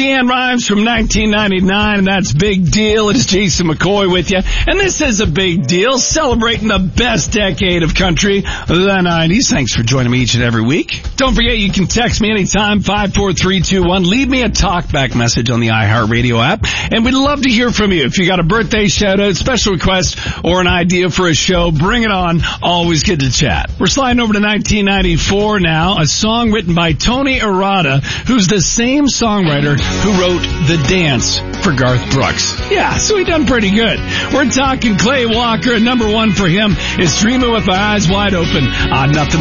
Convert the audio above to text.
LeAnn Rimes from 1999, and that's Big Deal. It is Jason McCoy with you, and this is a big deal, celebrating the best decade of country, the 90s. Thanks for joining me each and every week. Don't forget, you can text me anytime, 54321. Leave me a talkback message on the iHeartRadio app, and we'd love to hear from you. If you got a birthday shout-out, special request, or an idea for a show, bring it on. Always good to chat. We're sliding over to 1994 now, a song written by Tony Arata, who's the same songwriter who wrote The Dance for Garth Brooks. Yeah, so he done pretty good. We're talking Clay Walker, and number one for him is Dreaming with My Eyes Wide Open on Nothing